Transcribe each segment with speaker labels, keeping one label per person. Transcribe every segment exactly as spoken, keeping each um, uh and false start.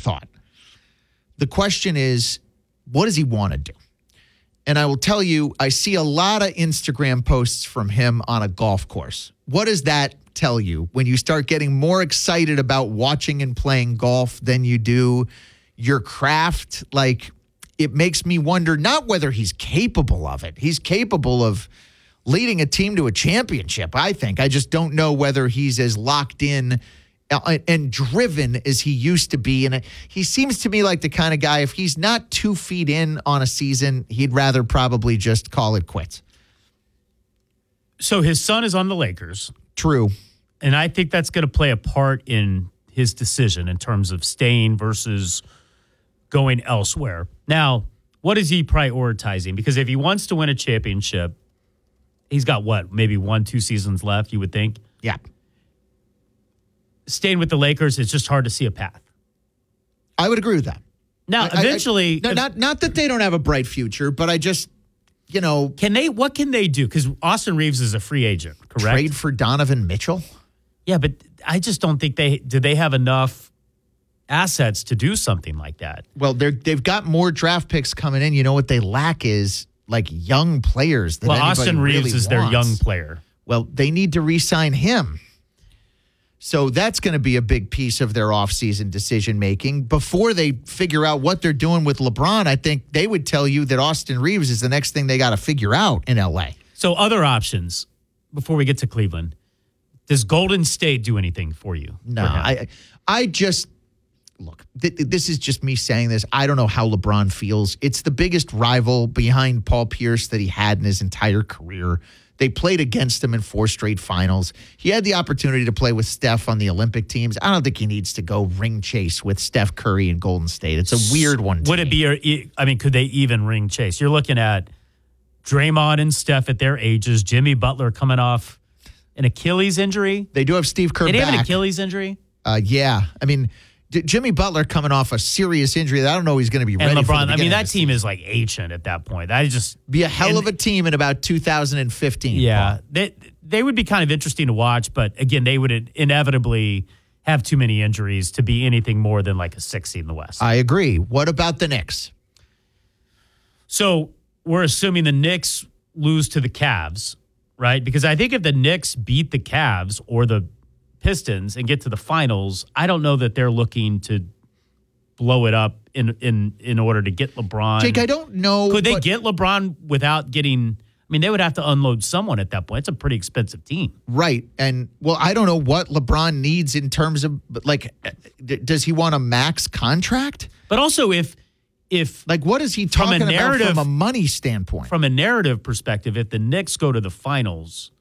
Speaker 1: thought. The question is, what does he want to do? And I will tell you, I see a lot of Instagram posts from him on a golf course. What does that tell you when you start getting more excited about watching and playing golf than you do your craft? Like, it makes me wonder not whether he's capable of it. He's capable of leading a team to a championship, I think. I just don't know whether he's as locked in and driven as he used to be. And he seems to me like the kind of guy, if he's not two feet in on a season, he'd rather probably just call it quits.
Speaker 2: So his son is on the Lakers.
Speaker 1: True.
Speaker 2: And I think that's going to play a part in his decision in terms of staying versus going elsewhere. Now, what is he prioritizing? Because if he wants to win a championship, he's got what, maybe one, two seasons left, you would think?
Speaker 1: Yeah.
Speaker 2: Staying with the Lakers, it's just hard to see a path.
Speaker 1: I would agree with that.
Speaker 2: Now,
Speaker 1: I,
Speaker 2: eventually...
Speaker 1: I, I, no, not, not that they don't have a bright future, but I just, you know...
Speaker 2: Can they? What can they do? Because Austin Reeves is a free agent, correct?
Speaker 1: Trade for Donovan Mitchell?
Speaker 2: Yeah, but I just don't think they... Do they have enough assets to do something like that?
Speaker 1: Well, they're, they've got more draft picks coming in. You know what they lack is, like, young players that
Speaker 2: well,
Speaker 1: anybody
Speaker 2: Austin Reeves
Speaker 1: really
Speaker 2: is
Speaker 1: wants.
Speaker 2: their young player.
Speaker 1: Well, they need to re-sign him. So that's going to be a big piece of their offseason decision-making. Before they figure out what they're doing with LeBron, I think they would tell you that Austin Reeves is the next thing they got to figure out in L A.
Speaker 2: So other options, before we get to Cleveland, does Golden State do anything for you?
Speaker 1: No, I I just, look, th- this is just me saying this. I don't know how LeBron feels. It's the biggest rival behind Paul Pierce that he had in his entire career. They played against him in four straight finals. He had the opportunity to play with Steph on the Olympic teams. I don't think he needs to go ring chase with Steph Curry and Golden State. It's a weird one.
Speaker 2: Would it be, a, I mean, could they even ring chase? You're looking at Draymond and Steph at their ages, Jimmy Butler coming off an Achilles injury.
Speaker 1: They do have Steve Kerr
Speaker 2: Did he
Speaker 1: back.
Speaker 2: have an Achilles injury?
Speaker 1: Uh, yeah. I mean, D- Jimmy Butler coming off a serious injury that I don't know he's going to be ready
Speaker 2: and
Speaker 1: for.
Speaker 2: LeBron,
Speaker 1: the
Speaker 2: I mean, that
Speaker 1: of
Speaker 2: team is like ancient at that point. That is just
Speaker 1: be a hell
Speaker 2: and,
Speaker 1: of a team in about two thousand fifteen.
Speaker 2: Yeah,
Speaker 1: Paul.
Speaker 2: they they would be kind of interesting to watch, but again, they would inevitably have too many injuries to be anything more than like a six seed in the West.
Speaker 1: I agree. What about the Knicks?
Speaker 2: So we're assuming the Knicks lose to the Cavs, right? Because I think if the Knicks beat the Cavs or the Pistons and get to the finals, I don't know that they're looking to blow it up in in in order to get LeBron.
Speaker 1: Jake, I don't know.
Speaker 2: Could they
Speaker 1: but,
Speaker 2: get LeBron without getting? I mean, they would have to unload someone at that point. It's a pretty expensive team,
Speaker 1: right? And well, I don't know what LeBron needs in terms of like, d- does he want a max contract?
Speaker 2: but also if if
Speaker 1: Like, what is he
Speaker 2: From a
Speaker 1: talking
Speaker 2: narrative-
Speaker 1: about from a money standpoint?
Speaker 2: from a narrative perspective, if the Knicks go to the finals,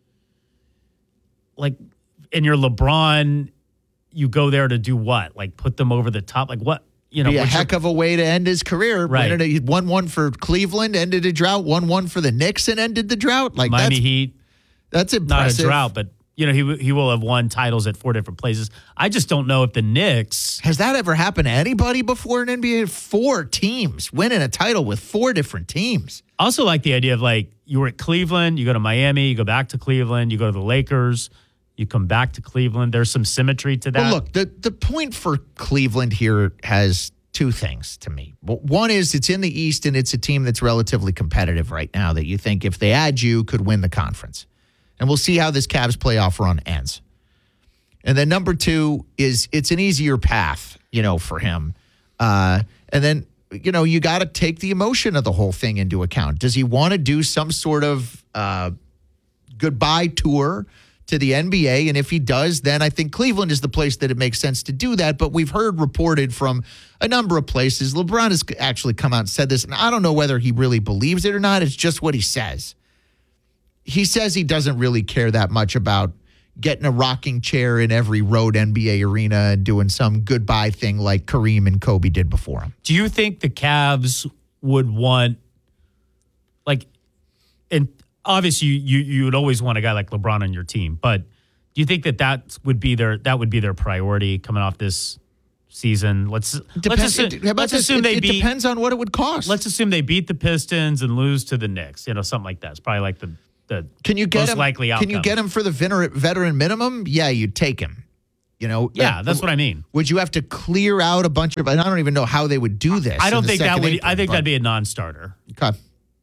Speaker 2: like, and you're LeBron, you go there to do what? Like, put them over the top? Like, what? You know,
Speaker 1: be a
Speaker 2: what's your-
Speaker 1: heck of a way to end his career.
Speaker 2: Right.
Speaker 1: one one for Cleveland, ended a drought. one one for the Knicks and ended the drought. Like
Speaker 2: Miami
Speaker 1: that's,
Speaker 2: Heat,
Speaker 1: that's
Speaker 2: not a
Speaker 1: impressive.
Speaker 2: drought, but you know he he will have won titles at four different places. I just don't know if the Knicks.
Speaker 1: Has that ever happened to anybody before in N B A? Four teams winning a title with four different teams.
Speaker 2: Also, like the idea of like you were at Cleveland, you go to Miami, you go back to Cleveland, you go to the Lakers, you come back to Cleveland. There's some symmetry to that.
Speaker 1: Well, look, the, the point for Cleveland here has two things to me. One is it's in the East and it's a team that's relatively competitive right now that you think if they add you could win the conference. And we'll see how this Cavs playoff run ends. And then number two is it's an easier path, you know, for him. Uh, and then, you know, you got to take the emotion of the whole thing into account. Does he want to do some sort of uh, goodbye tour to the N B A? And if he does, then I think Cleveland is the place that it makes sense to do that. But we've heard reported from a number of places. LeBron has actually come out and said this, and I don't know whether he really believes it or not. It's just what he says. He says he doesn't really care that much about getting a rocking chair in every road N B A arena and doing some goodbye thing like Kareem and Kobe did before him.
Speaker 2: Do you think the Cavs would want, like, and obviously you, you you would always want a guy like LeBron on your team, but do you think that that would be their that would be their priority coming off this season? Let's
Speaker 1: Depends,
Speaker 2: let's assume,
Speaker 1: it, how about
Speaker 2: let's
Speaker 1: this?
Speaker 2: assume
Speaker 1: It-
Speaker 2: they
Speaker 1: it
Speaker 2: beat.
Speaker 1: depends on what it would cost.
Speaker 2: Let's assume they beat the Pistons and lose to the Knicks. You know, something like that. It's probably like the the
Speaker 1: Can you get
Speaker 2: most
Speaker 1: him?
Speaker 2: likely outcome.
Speaker 1: Can you get him for the veteran, veteran minimum? Yeah, you'd take him. You know,
Speaker 2: Yeah,
Speaker 1: uh,
Speaker 2: that's what I mean.
Speaker 1: Would you have to clear out a bunch of? And I don't even know how they would do this.
Speaker 2: I don't
Speaker 1: in the
Speaker 2: think that
Speaker 1: second
Speaker 2: would.
Speaker 1: apron,
Speaker 2: I think
Speaker 1: but-
Speaker 2: that'd be a non-starter.
Speaker 1: Okay.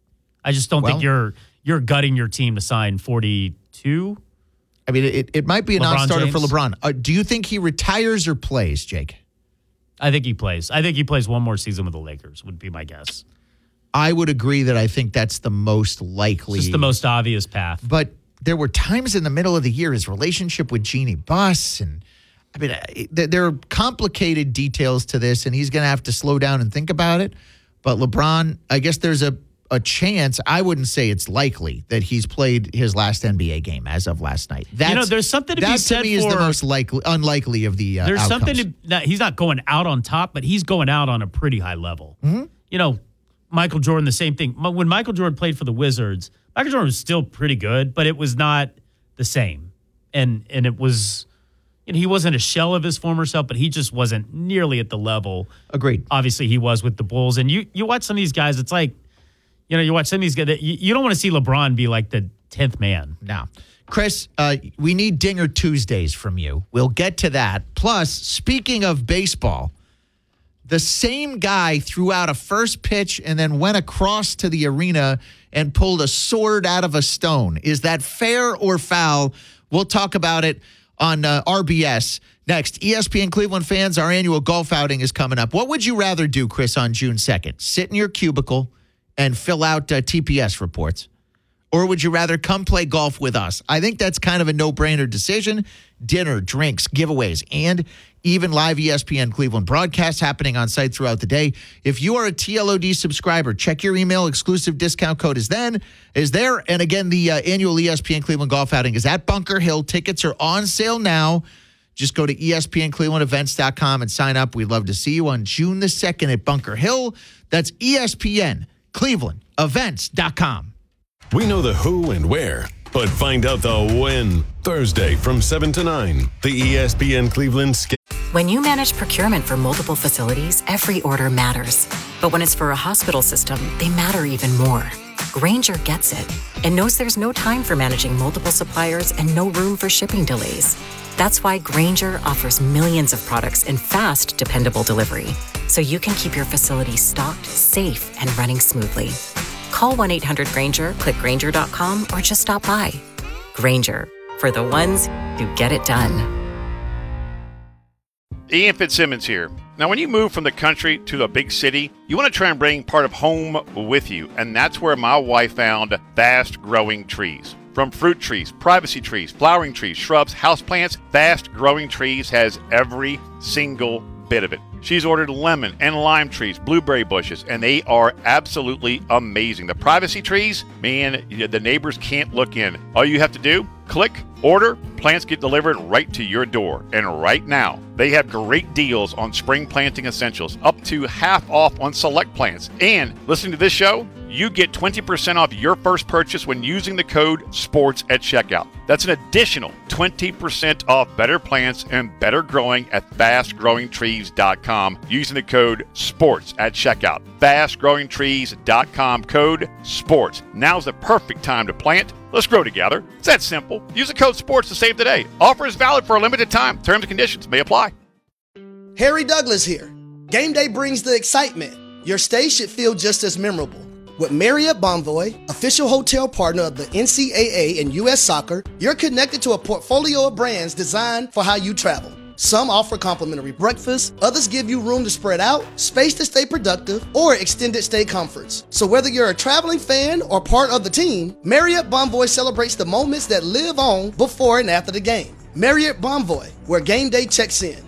Speaker 2: I just don't
Speaker 1: Well-
Speaker 2: think you're you're gutting your team to sign forty-two.
Speaker 1: I mean, it, it might be a
Speaker 2: LeBron
Speaker 1: non-starter
Speaker 2: James?
Speaker 1: for LeBron. Uh, do you think he retires or plays, Jake?
Speaker 2: I think he plays. I think he plays one more season with the Lakers. Would be my guess.
Speaker 1: I would agree that I think that's the most likely.
Speaker 2: Just the most obvious path.
Speaker 1: But there were times in the middle of the year, his relationship with Jeannie Buss, and I mean, uh, there are complicated details to this, and he's going to have to slow down and think about it. But LeBron, I guess there's a, a chance, I wouldn't say it's likely, that he's played his last N B A game as of last night. That's,
Speaker 2: You know, there's something to be
Speaker 1: that
Speaker 2: said
Speaker 1: to me is the
Speaker 2: for-
Speaker 1: most likely, unlikely of the uh,
Speaker 2: There's
Speaker 1: outcomes.
Speaker 2: something to, that he's not going out on top, but he's going out on a pretty high level.
Speaker 1: Mm-hmm.
Speaker 2: You know, Michael Jordan, the same thing. When Michael Jordan played for the Wizards, Michael Jordan was still pretty good, but it was not the same. And and it was, you know, he wasn't a shell of his former self, but he just wasn't nearly at the level.
Speaker 1: Agreed.
Speaker 2: Obviously, he was with the Bulls. And you you watch some of these guys, it's like, you know, you watch some of these guys, that you, you don't want to see LeBron be like the tenth man.
Speaker 1: Now, Chris, uh, we need Dinger Tuesdays from you. We'll get to that. Plus, speaking of baseball, the same guy threw out a first pitch and then went across to the arena and pulled a sword out of a stone. Is that fair or foul? We'll talk about it on uh, R B S next. E S P N Cleveland fans, our annual golf outing is coming up. What would you rather do, Chris, on June second? Sit in your cubicle and fill out uh, T P S reports? Or would you rather come play golf with us? I think that's kind of a no-brainer decision. Dinner, drinks, giveaways, and even live E S P N Cleveland broadcasts happening on site throughout the day. If you are a T L O D subscriber, check your email. Exclusive discount code is then is there. And again, the uh, annual E S P N Cleveland golf outing is at Bunker Hill. Tickets are on sale now. Just go to E S P N Cleveland events dot com and sign up. We'd love to see you on June the second at Bunker Hill. That's E S P N Cleveland events dot com.
Speaker 3: We know the who and where, but find out the when. Thursday from seven to nine, the E S P N Cleveland Sk-
Speaker 4: When you manage procurement for multiple facilities, every order matters. But when it's for a hospital system, they matter even more. Grainger gets it and knows there's no time for managing multiple suppliers and no room for shipping delays. That's why Grainger offers millions of products in fast, dependable delivery, so you can keep your facility stocked, safe, and running smoothly. Call one eight hundred Grainger, click Grainger dot com, or just stop by. Grainger, for the ones who get it done.
Speaker 5: Ian Fitzsimmons here. Now, when you move from the country to the big city, you want to try and bring part of home with you, and that's where my wife found Fast Growing Trees. From fruit trees, privacy trees, flowering trees, shrubs, houseplants, Fast Growing Trees has every single bit of it. She's ordered lemon and lime trees, blueberry bushes, and they are absolutely amazing. The privacy trees, man, the neighbors can't look in. All you have to do, click, order, plants get delivered right to your door. And right now, they have great deals on spring planting essentials, up to half off on select plants. And listening to this show, you get twenty percent off your first purchase when using the code SPORTS at checkout. That's an additional twenty percent off better plants and better growing at fast growing trees dot com using the code SPORTS at checkout. fast growing trees dot com, code SPORTS. Now's the perfect time to plant. Let's grow together. It's that simple. Use the code SPORTS to save today. Offer is valid for a limited time. Terms and conditions may apply.
Speaker 6: Harry Douglas here. Game day brings the excitement. Your stay should feel just as memorable. With Marriott Bonvoy, official hotel partner of the N C double A and U S Soccer, you're connected to a portfolio of brands designed for how you travel. Some offer complimentary breakfast, others give you room to spread out, space to stay productive, or extended stay comforts. So whether you're a traveling fan or part of the team, Marriott Bonvoy celebrates the moments that live on before and after the game. Marriott Bonvoy, where game day checks in.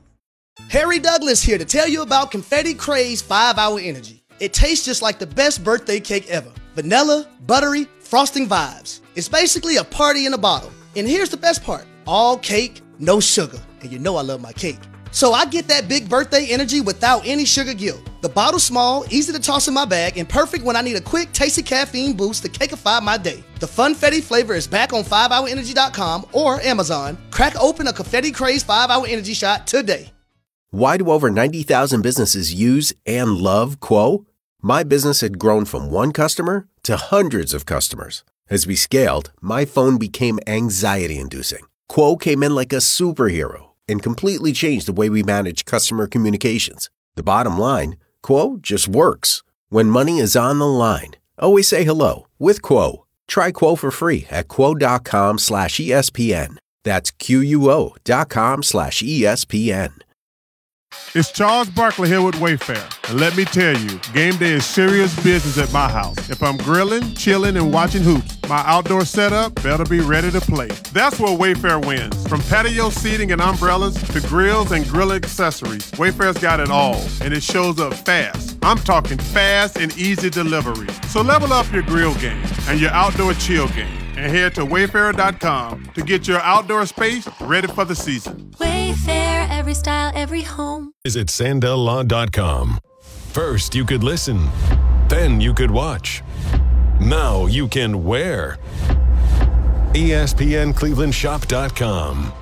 Speaker 6: Harry Douglas here to tell you about Confetti Craze five hour Energy. It tastes just like the best birthday cake ever. Vanilla, buttery, frosting vibes. It's basically a party in a bottle. And here's the best part. All cake, no sugar. And you know I love my cake. So I get that big birthday energy without any sugar guilt. The bottle's small, easy to toss in my bag, and perfect when I need a quick, tasty caffeine boost to cakeify my day. The Funfetti flavor is back on five hour energy dot com or Amazon. Crack open a Confetti Craze five hour Energy shot today.
Speaker 7: Why do over ninety thousand businesses use and love Quo? My business had grown from one customer to hundreds of customers. As we scaled, my phone became anxiety-inducing. Quo came in like a superhero, and completely changed the way we manage customer communications. The bottom line, Quo just works. When money is on the line, always say hello with Quo. Try Quo for free at quo.com slash ESPN. That's Q-U-O dot com slash ESPN.
Speaker 8: It's Charles Barkley here with Wayfair. And let me tell you, game day is serious business at my house. If I'm grilling, chilling, and watching hoops, my outdoor setup better be ready to play. That's where Wayfair wins. From patio seating and umbrellas to grills and grill accessories, Wayfair's got it all, and it shows up fast. I'm talking fast and easy delivery. So level up your grill game and your outdoor chill game, and head to wayfair dot com to get your outdoor space ready for the season.
Speaker 9: Wayfair, every style, every home.
Speaker 3: Visit Sandell Law dot com. First, you could listen. Then you could watch. Now you can wear. E S P N Cleveland Shop dot com.